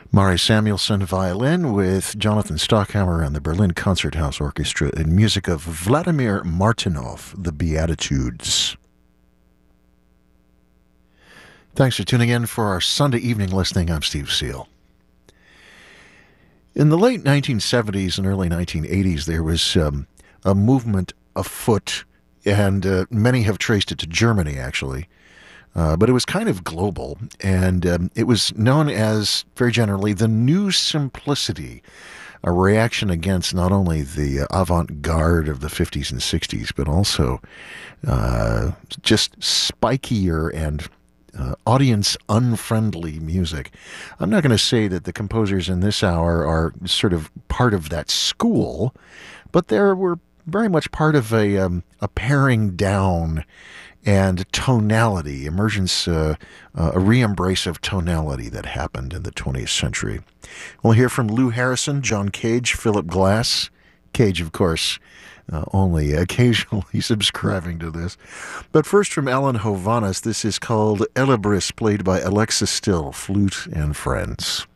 Mari Samuelson violin with Jonathan Stockhammer and the Berlin Concerthouse Orchestra in music of Vladimir Martynov, The Beatitudes. Thanks for tuning in for our Sunday evening listening. I'm Steve Seal. In the late 1970s and early 1980s, there was a movement afoot, and many have traced it to Germany, actually. But it was kind of global, and it was known as, very generally, the New Simplicity, a reaction against not only the avant-garde of the 50s and 60s, but also just spikier and audience-unfriendly music. I'm not going to say that the composers in this hour are sort of part of that school, but they were very much part of a paring down and tonality, emergence, a re-embrace of tonality that happened in the 20th century. We'll hear from Lou Harrison, John Cage, Philip Glass. Cage, of course, only occasionally subscribing to this. But first from Alan Hovhaness, this is called Elebris, played by Alexa Still, flute and friends.